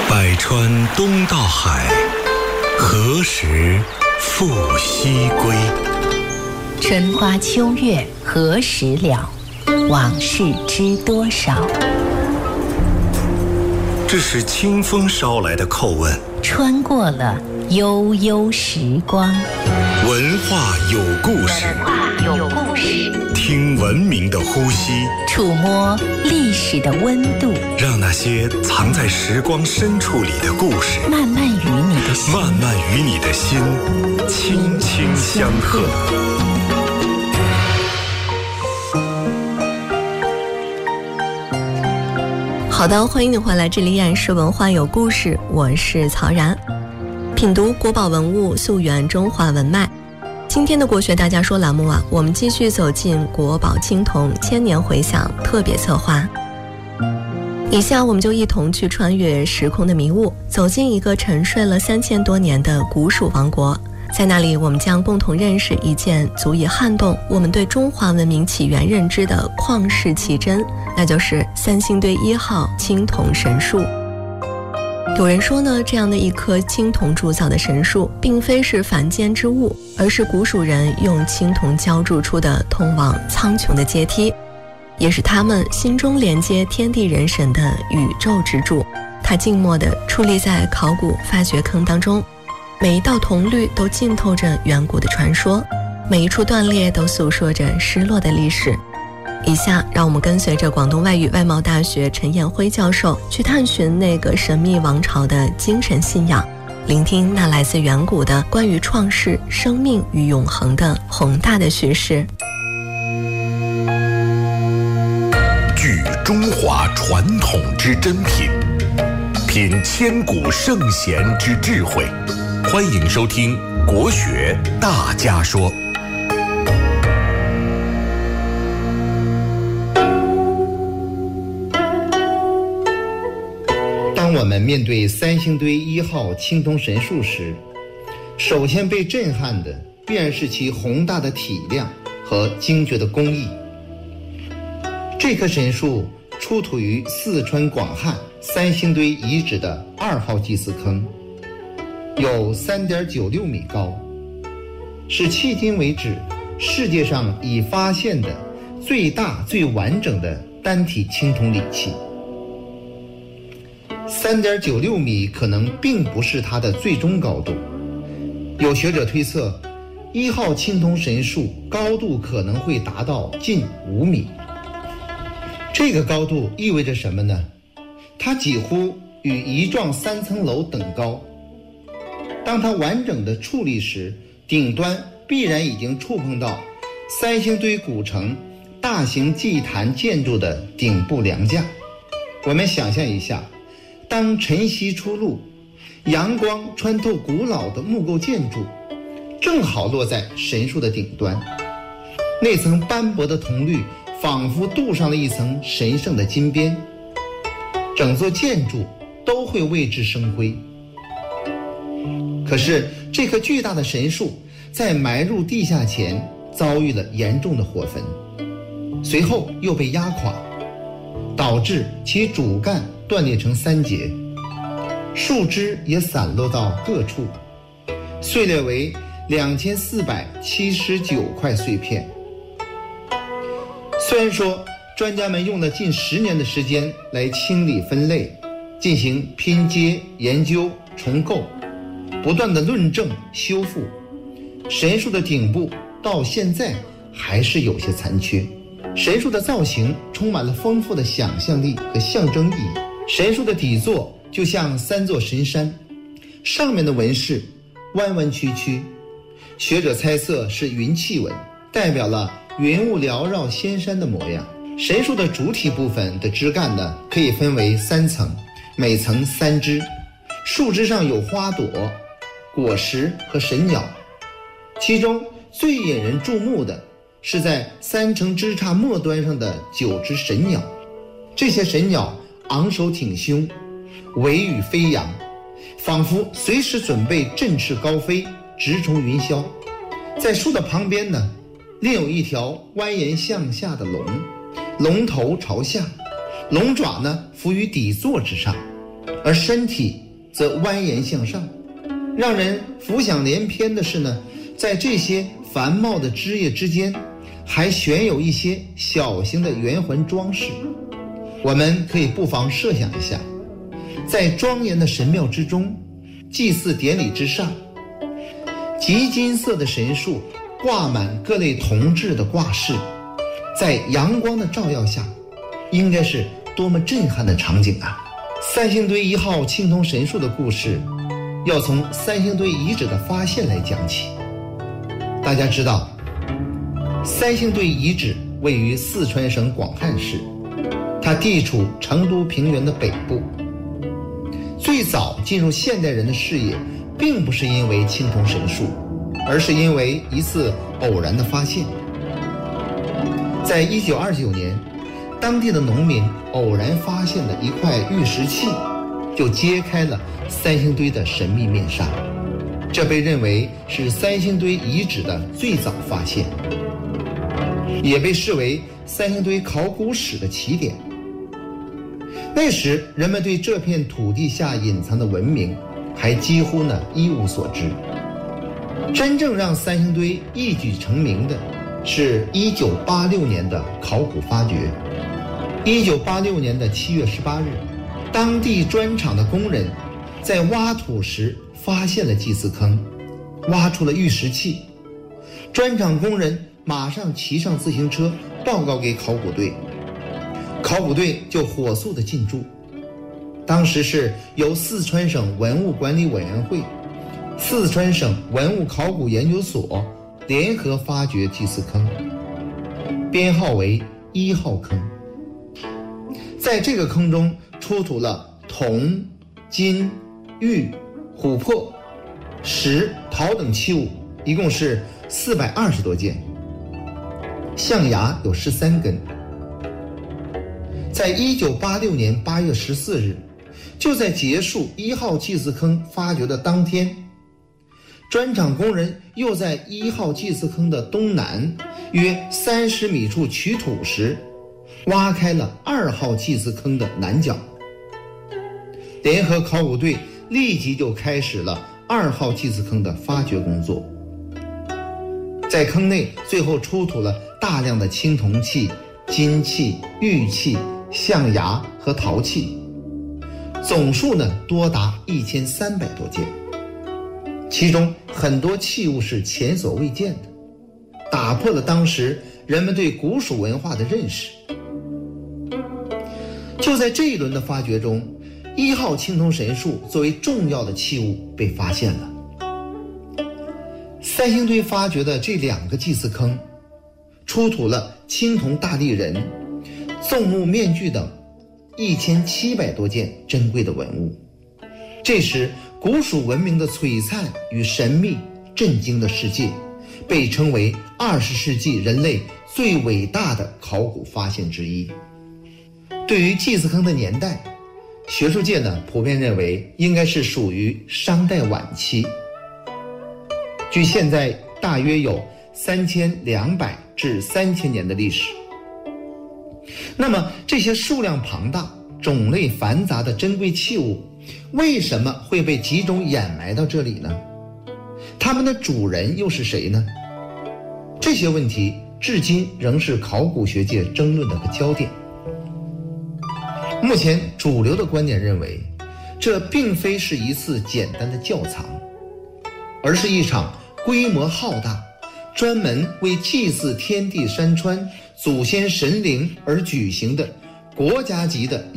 百川东到海，何时复西归？ 春花秋月何时了？往事知多少？ 这是清风捎来的叩问， 穿过了悠悠时光。 文化有故事，听文明的呼吸， 触摸历史的温度， 让那些藏在时光深处里的故事， 慢慢与你的心轻轻相和。 好的，欢迎你回来，这里依然是文化有故事，我是曹然。品读国宝文物，溯源中华文脉。今天的国学大家说栏目我们继续走进国宝青铜千年回响特别策划。以下我们就一同去穿越时空的迷雾，走进一个沉睡了3000多年的古蜀王国。在那里，我们将共同认识一件足以撼动我们对中华文明起源认知的旷世奇珍，那就是三星堆1号青铜神树。有人说呢，这样的一棵青铜铸造的神树并非是凡间之物，而是古蜀人用青铜浇铸出的通往苍穹的阶梯，也是他们心中连接天地人神的宇宙之柱。它静默地矗立在考古发掘坑当中，每一道铜绿都浸透着远古的传说，每一处断裂都诉说着失落的历史。以下让我们跟随着广东外语外贸大学陈彦辉教授去探寻那个神秘王朝的精神信仰，聆听那来自远古的关于创世、生命与永恒的宏大的叙事。 聚中华传统之珍品，品千古圣贤之智慧。欢迎收听国学大家说。 当我们面对三星堆1号青铜神树时，首先被震撼的必然是其宏大的体量和精绝的工艺。这棵神树出土于四川广汉三星堆遗址的2号祭祀坑，有 3.96 米高，是迄今为止世界上已发现的最大最完整的单体青铜礼器。3.96 米可能并不是它的最终高度，有学者推测1号青铜神树高度可能会达到近5米。这个高度意味着什么呢？它几乎与一幢3层楼等高。当它完整的矗立时，顶端必然已经触碰到三星堆古城大型祭坛建筑的顶部梁架。我们想象一下，当晨曦初露，阳光穿透古老的木构建筑，正好落在神树的顶端，那层斑驳的铜绿仿佛镀上了一层神圣的金边，整座建筑都会为之生辉。可是这棵巨大的神树在埋入地下前遭遇了严重的火焚，随后又被压垮，导致其主干断裂成3节，树枝也散落到各处，碎裂为2479块碎片。虽然说专家们用了近10年的时间来清理分类，进行拼接、研究、重构，不断的论证修复，神树的顶部到现在还是有些残缺。神树的造型充满了丰富的想象力和象征意义。神树的底座就像3座神山，上面的纹饰弯弯曲曲，学者猜测是云气纹，代表了云雾缭绕仙山的模样。神树的主体部分的枝干呢，可以分为3层，每层3枝，树枝上有花朵、果实和神鸟。其中最引人注目的是在3层枝杈末端上的9只神鸟，这些神鸟昂首挺胸，尾羽飞扬，仿佛随时准备振翅高飞，直冲云霄。在树的旁边呢，另有一条蜿蜒向下的龙，龙头朝下，龙爪呢伏于底座之上， 而身体则蜿蜒向上。让人浮想联翩的是呢，在这些繁茂的枝叶之间，还悬有一些小型的圆环装饰。我们可以不妨设想一下，在庄严的神庙之中，祭祀典礼之上，极金色的神树挂满各类铜制的挂饰，在阳光的照耀下，应该是多么震撼的场景啊！三星堆1号青铜神树的故事要从三星堆遗址的发现来讲起。大家知道，三星堆遗址位于四川省广汉市，它地处成都平原的北部。最早进入现代人的视野，并不是因为青铜神树，而是因为一次偶然的发现。在1929年，当地的农民偶然发现的一块玉石器，就揭开了三星堆的神秘面纱。这被认为是三星堆遗址的最早发现，也被视为三星堆考古史的起点。那时人们对这片土地下隐藏的文明还几乎一无所知。真正让三星堆一举成名的是1986年的考古发掘。1986年的7月18日，当地砖厂的工人在挖土时发现了祭祀坑，挖出了玉石器。砖厂工人马上骑上自行车报告给考古队，考古队就火速的进驻。当时是由四川省文物管理委员会、四川省文物考古研究所联合发掘祭祀坑，编号为1号坑。在这个坑中出土了铜、金、玉、琥珀、石、陶等器物，一共是420多件，象牙有13根。在1986年8月14日，就在结束1号祭祀坑发掘的当天，砖厂工人又在1号祭祀坑的东南约30米处取土时，挖开了2号祭祀坑的南角。联合考古队立即就开始了2号祭祀坑的发掘工作。在坑内最后出土了大量的青铜器、金器、玉器、象牙和陶器，总数多达1300多件，其中很多器物是前所未见的，打破了当时人们对古蜀文化的认识。就在这一轮的发掘中，1号青铜神树作为重要的器物被发现了。三星堆发掘的这2个祭祀坑，出土了青铜大立人、纵目面具等1700多件珍贵的文物。这时古蜀文明的璀璨与神秘震惊了世界，被称为20世纪人类最伟大的考古发现之一。对于祭祀坑的年代，学术界普遍认为应该是属于商代晚期，距现在大约有3200至3000年的历史。那么这些数量庞大、种类繁杂的珍贵器物，为什么会被集中掩埋到这里呢？它们的主人又是谁呢？这些问题至今仍是考古学界争论的焦点。目前主流的观点认为，这并非是一次简单的窖藏，而是一场规模浩大、专门为祭祀天地山川、祖先神灵而举行的国家级的